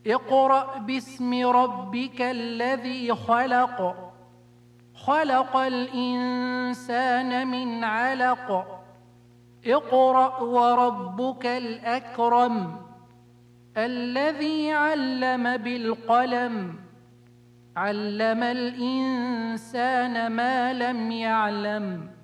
اقرأ باسم ربك الذي خلق خلق الإنسان من علق اقرأ وربك الأكرم الذي علم بالقلم علم الإنسان ما لم يعلم